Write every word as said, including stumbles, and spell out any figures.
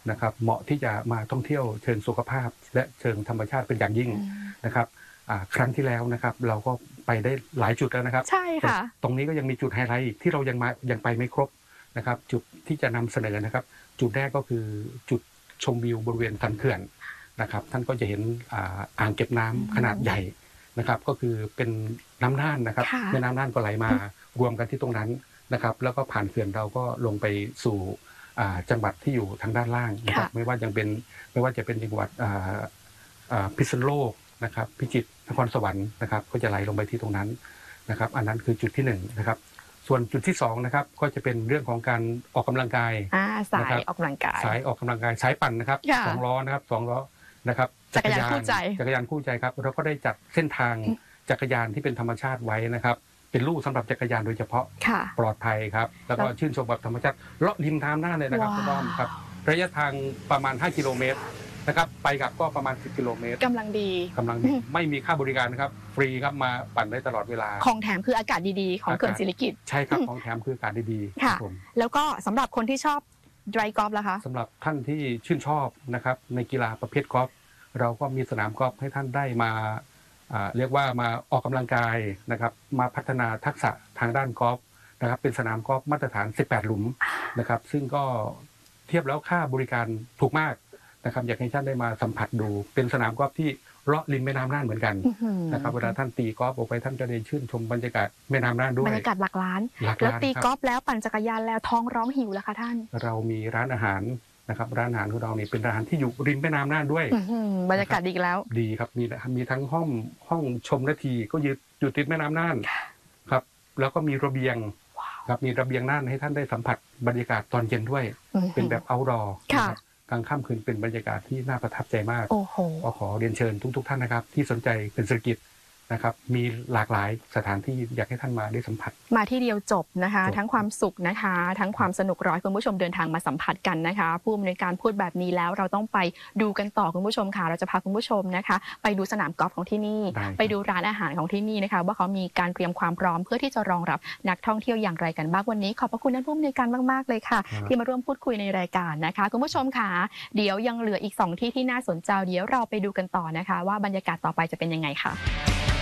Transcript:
นะครับเหมาะที่จะมาท่องเที่ยวเชิงสุขภาพและเชิงธรรมชาติเป็นอย่างยิ่งนะครับครั้งที่แล้วนะครับเราก็ไปได้หลายจุดแล้วนะครับใช่ค่ะตรงนี้ก็ยังมีจุดไฮไลท์อีกที่เรายังมายังไปไม่ครบนะครับจุดที่จะนำเสนอนะครับจุดแรกก็คือจุดชมวิวบริเวณสันเขื่อนนะครับท่านก็จะเห็นอ่างเก็บน้ำขนาดใหญ่นะครับก็คือเป็นน้ำน่านนะครับแม่น้ำน่านก็ไหลมารวมกันที่ตรงนั้นนะครับแล้วก็ผ่านเขื่อนเราก็ลงไปสู่จังหวัดที่อยู่ทางด้านล่างนะครับไม่ว่ายังเป็นไม่ว่าจะเป็นจังหวัดพิษณุโลกนะครับพิจิตรนครสวรรค์นะครับก็จะไหลลงไปที่ตรงนั้นนะครับอันนั้นคือจุดที่หนึ่งนะครับส่วนจุดที่สองนะครับก็จะเป็นเรื่องของการออกกำลังกายสายออกกำลังกายสายออกกำลังกายสายปั่นนะครับสองล้อนะครับสองล้อนะครับจักรยานคู่ใจจักรยานคู่ใจครับเราก็ได้จัดเส้นทางจักรยานที่เป็นธรรมชาติไว้นะครับเป็นลู่สำหรับจักรยานโดยเฉพาะปลอดภัยครับแล้วก็ชื่นชมแบบธรรมชาติเลาะริมน้ำหน้าเลยนะครับคุณอ้อมครับระยะทางประมาณห้ากิโลเมตรนะครับไปกลับก็ประมาณสิบกิโลเมตรกำลังดีกำลังดีไม่มีค่าบริการนะครับฟรีครับมาปั่นได้ตลอดเวลาของแถมคืออากาศดีๆของเขื่อนศิริกิติ์ใช่ครับของแถมคืออากาศดีๆค่ะแล้วก็สำหรับคนที่ชอบไดรกอล์ฟล่ะคะสำหรับท่านที่ชื่นชอบนะครับในกีฬาประเภทกอล์ฟเราก็มีสนามกอล์ฟให้ท่านได้มาเรียกว่ามาออกกำลังกายนะครับมาพัฒนาทักษะทางด้านกอล์ฟนะครับเป็นสนามกอล์ฟมาตรฐานสิบแปดหลุมนะครับซึ่งก็เทียบแล้วค่าบริการถูกมากนะครับอยากให้ท่านได้มาสัมผัสดูเป็นสนามกอล์ฟที่เลาะริมแม่น้ำน่านเหมือนกันนะครับเวลาท่านตีกอล์ฟออกไปท่านจะได้ชื่นชมบรรยากาศแม่น้ำน่านด้วยบรรยากาศหลักล้านแล้วตีกอล์ฟแล้วปั่นจักรยานแล้วท้องร้องหิวแล้วค่ะท่านเรามีร้านอาหารนะครับร้านอาหารของเรานี่เป็นร้านที่อยู่ริมแม่น้ำน่านด้วยบรรยากาศดีแล้วดีครับมีมีทั้งห้องห้องชมนาทีก็อยู่อยู่ติดแม่น้ำน่านครับแล้วก็มีระเบียงครับมีระเบียงน่านให้ท่านได้สัมผัสบรรยากาศตอนเย็นด้วยเป็นแบบเอาท์ดอร์กลางค่ำคืนเป็นบรรยากาศที่น่าประทับใจมากก็ขอเรียนเชิญทุกๆท่านนะครับที่สนใจเป็นเศรษฐกิจนะครับมีหลากหลายสถานที่อยากให้ท่านมาได้สัมผัสมาที่เดียวจบนะคะทั้งความสุขนะคะทั้งความสนุกรอให้คุณผู้ชมเดินทางมาสัมผัสกันนะคะผู้อำนวยการพูดแบบนี้แล้วเราต้องไปดูกันต่อคุณผู้ชมค่ะเราจะพาคุณผู้ชมนะคะไปดูสนามกอล์ฟของที่นี่ไปดูร้านอาหารของที่นี่นะคะว่าเขามีการเตรียมความพร้อมเพื่อที่จะรองรับนักท่องเที่ยวอย่างไรกันบ้างวันนี้ขอบพระคุณท่านผู้อำนวยการมากๆเลยค่ะที่มาร่วมพูดคุยในรายการนะคะคุณผู้ชมค่ะเดี๋ยวยังเหลืออีกสองที่ที่น่าสนใจเดี๋ยวเราไปดูกันต่อนะคะว่าบรรยากาศต่อไปจะเป็นยังไงค่ะ